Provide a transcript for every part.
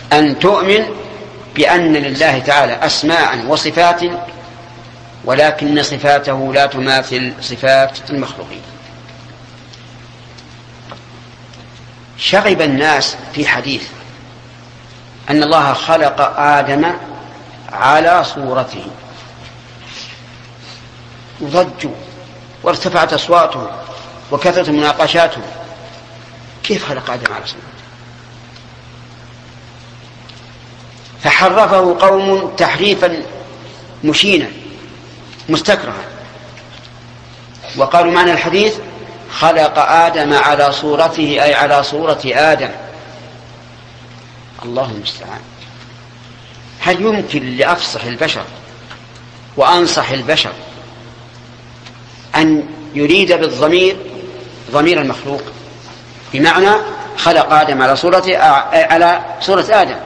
أن تؤمن بأن لله تعالى أسماء وصفات، ولكن صفاته لا تماثل صفات المخلوقين. شغب الناس في حديث أن الله خلق آدم على صورته، وضجوا وارتفعت أصواتهم وكثرت مناقشاتهم. كيف خلق آدم على صورته؟ فحرفه قوم تحريفا مشينا مستكرها، وقالوا معنى الحديث خلق آدم على صورته أي على صورة آدم. الله المستعان. هل يمكن لأفصح البشر وأنصح البشر أن يريد بالضمير ضمير المخلوق، بمعنى خلق آدم على صورة آدم؟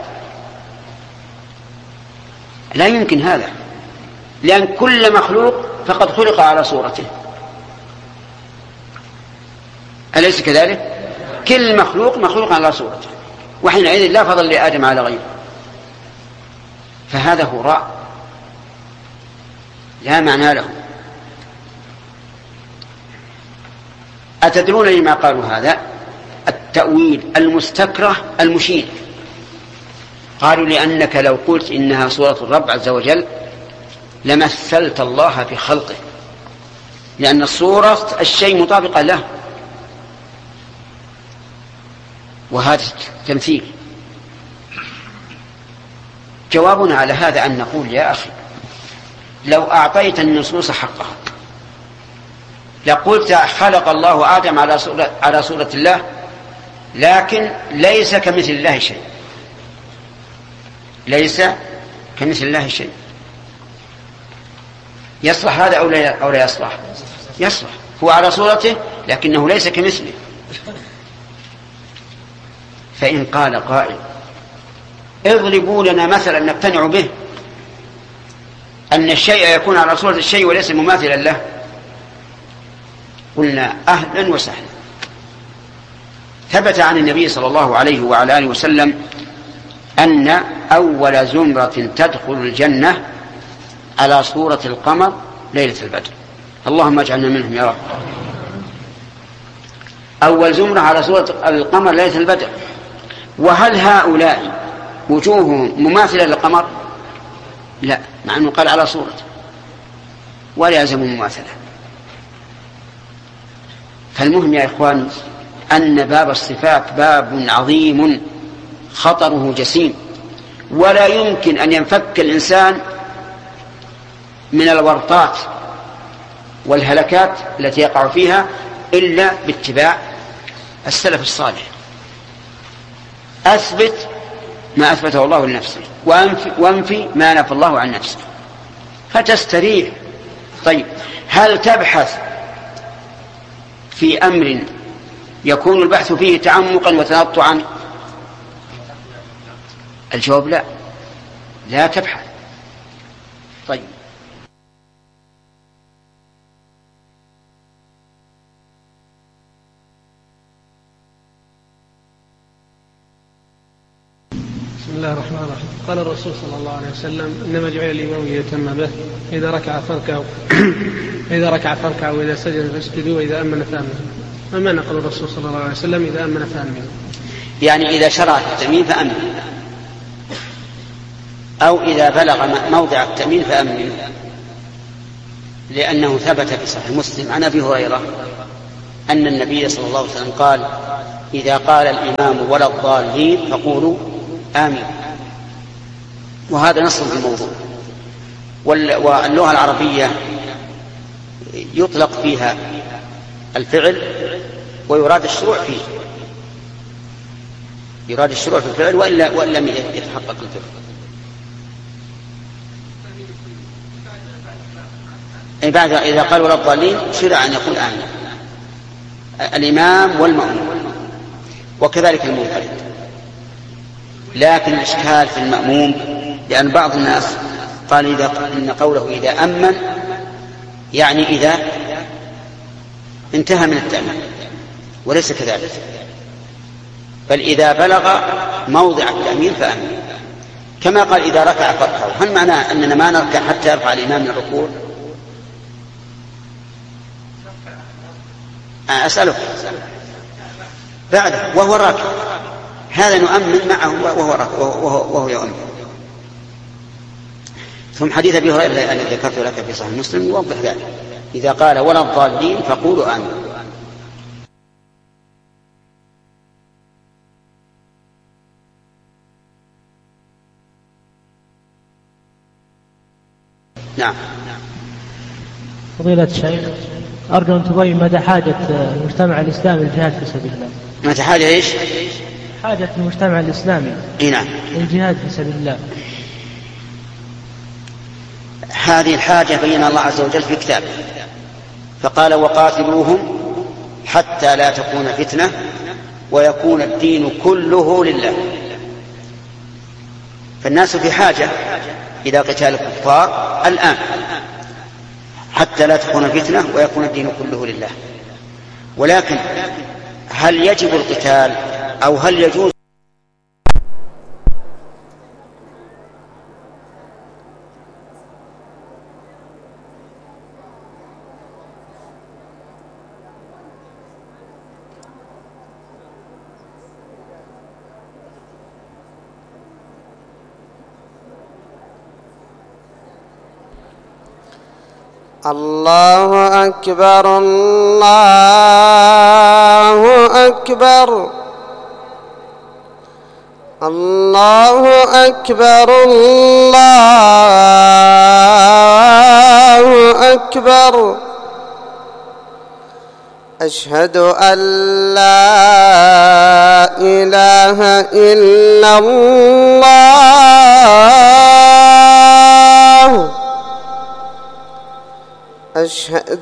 لا يمكن هذا، لأن كل مخلوق فقد خلق على صورته، أليس كذلك؟ كل مخلوق على صورته، وحينئذ لا فضل لآدم على غيره. فهذا هراء لا معنى له. أتدرون لما قالوا هذا؟ التأويل المستكره المشين. قالوا لأنك لو قلت إنها صورة الرب عز وجل لمثلت الله في خلقه، لأن صورة الشيء مطابقة له، وهذا تمثيل. جوابنا على هذا أن نقول يا أخي لو أعطيت النصوص حقها لقلت خلق الله آدم على صورة الله، لكن ليس كمثل الله شيء، ليس كمثل الله شيء. يصلح هذا أو لا يصلح؟ يصلح. هو على صورته لكنه ليس كمثله. فإن قال قائل اضربوا لنا مثلا نقتنع به أن الشيء يكون على صورة الشيء وليس مماثلا له، قلنا أهلا وسهلا. ثبت عن النبي صلى الله عليه وعلى آله وسلم أن أول زمرة تدخل الجنة على صورة القمر ليلة البدر. اللهم اجعلنا منهم يا رب. أول زمرة على صورة القمر ليلة البدر. وهل هؤلاء وجوههم مماثلة للقمر؟ لا، مع أنه قال على صورته ولا يلزم مماثلة. فالمهم يا إخوان أن باب الصفات باب عظيم خطره جسيم، ولا يمكن أن ينفك الإنسان من الورطات والهلكات التي يقع فيها إلا باتباع السلف الصالح. أثبت ما أثبته الله لنفسه وانفي ما نفى الله عن نفسه فتستريح. طيب، هل تبحث في أمر يكون البحث فيه تعمقا وتنطعا؟ الجواب لا، لا تبحث. طيب، بسم الله الرحمن الرحيم. قال الرسول صلى الله عليه وسلم إنما جعل الإمام ليتم به، إذا ركع فاركعوا وإذا سجد فاسجدوا وإذا أمن فأمنوا. فما نقول الرسول صلى الله عليه وسلم إذا أمن فأمنوا؟ يعني إذا شرع التأمين فأمن، أو إذا بلغ موضع التأمين فأمن، لأنه ثبت في صحيح مسلم عن أبي هريرة أن النبي صلى الله عليه وسلم قال إذا قال الإمام ولا الضالين فقولوا آمين. وهذا نص في الموضوع. واللغة العربية يطلق فيها الفعل ويراد الشروع فيه، يراد الشروع في الفعل وإن لم يتحقق الفعل. بعد إذا قال ولا الضالين شرع أن يقول آمين الإمام والمأموم، وكذلك المنفرد. لكن الإشكال في المأموم، لأن بعض الناس قال إن قوله إذا أمن يعني إذا انتهى من التأمين، وليس كذلك، بل إذا بلغ موضع التأمين فأمين. كما قال إذا ركع فاركعوا، هل معناه أننا ما نركع حتى يرفع الإمام من الركوع؟ أسألك بعده وهو راكع، هذا نؤمن معه وهو يؤمن. ثم حديث أبي هريرة الذي ذكرت لك في صحيح مسلم يوضح ذلك، إذا قال ولا الضالين فقولوا آمين. نعم. فضيلة الشيخ، أرجو أن تبين مدى حاجة المجتمع الإسلامي للجهاد في سبيل الله. متى حاجة إيش؟ حاجة المجتمع الإسلامي نعم للجهاد في سبيل الله. هذه الحاجة بين الله عز وجل في كتابه، فقال وقاتلوهم حتى لا تكون فتنة ويكون الدين كله لله. فالناس في حاجة إلى قتال الكفار الآن حتى لا تكون فتنة ويكون الدين كله لله. ولكن هل يجب القتال أو هل يجوز؟ الله أكبر الله أكبر الله أكبر الله أكبر. أشهد أن لا إله إلا الله. أشهد